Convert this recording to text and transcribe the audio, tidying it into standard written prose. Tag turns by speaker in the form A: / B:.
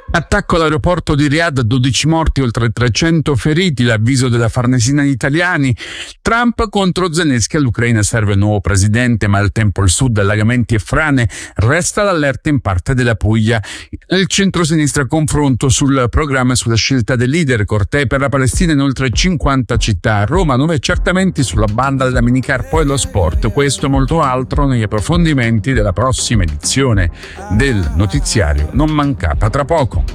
A: Attacco all'aeroporto di Riyadh, 12 morti, oltre 300 feriti, l'avviso della Farnesina agli italiani. Trump contro Zelensky, all'Ucraina serve un nuovo presidente, ma al tempo il sud, allagamenti e frane, resta l'allerta in parte della Puglia. Il centro-sinistra confronto sul programma e sulla scelta del leader, cortei per la Palestina in oltre 50 città. A Roma 9 accertamenti sulla banda della minicar, poi lo sport. Questo e molto altro negli approfondimenti della prossima edizione del notiziario Non Mancata tra poco.